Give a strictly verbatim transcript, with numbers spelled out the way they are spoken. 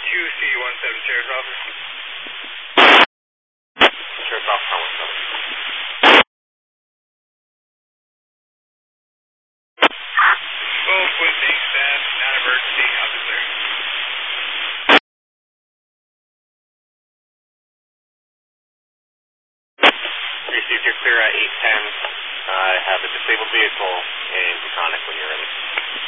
Q C one seven, Sheriff's Office. Sheriff's Office, one seven. twelve point six, staff, non-emergency, officer. Received your clear at eight ten. I uh, have a disabled vehicle in Peconic when you're ready.